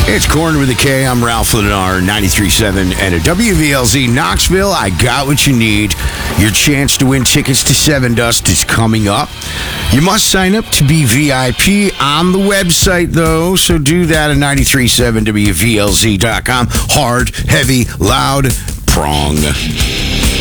It's Corn with a K. I'm Ralph Lennar, 93.7 and a WVLZ Knoxville. I got what you need. Your chance to win tickets to Seven Dust is coming up. You must sign up to be VIP on the website, though, so do that at 93.7WVLZ.com. Hard, heavy, loud, prong.